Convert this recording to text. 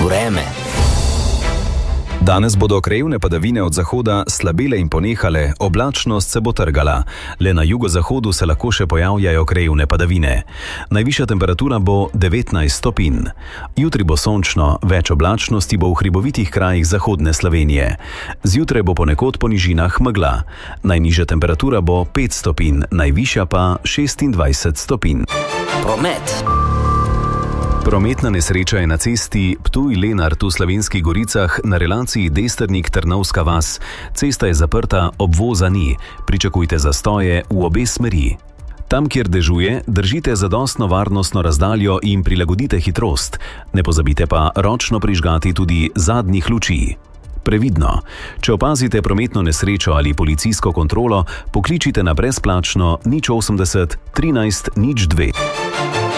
Vreme. Danes bodo krajevne padavine od zahoda slabele in ponehale, oblačnost se bo trgala. Le na jugozahodu se lahko še pojavljajo krajevne padavine. Najvišja temperatura bo 19 stopinj. Jutri bo sončno, več oblačnosti bo v hribovitih krajih zahodne Slovenije. Zjutraj bo ponekod po nižinah megla. Najnižja temperatura bo 5 stopinj, najvišja pa 26 stopinj. Promet. Prometna nesreča je na cesti Ptuj-Lenart v Slovenskih Goricah na relaciji Destrnik-Trnovska vas. Cesta je zaprta, obvoza ni. Pričakujte zastoje v obe smeri. Tam, kjer dežuje, držite zadostno varnostno razdaljo in prilagodite hitrost. Ne pozabite pa ročno prižgati tudi zadnjih luči. Previdno. Če opazite prometno nesrečo ali policijsko kontrolo, pokličite na brezplačno 080 13 02.